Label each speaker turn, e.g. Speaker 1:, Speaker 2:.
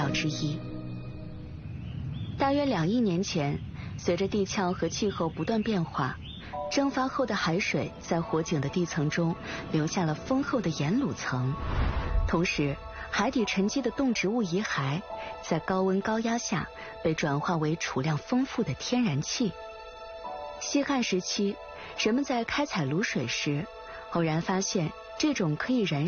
Speaker 1: 要之一。大约2亿年前，随着地壳和气候不断变化，蒸发后的海水在火井的地层中留下了丰厚的盐卤层，同时海底沉积的动植物遗骸在高温高压下被转化为储量丰富的天然气。西汉时期，人们在开采卤水时，偶然发现这种可以燃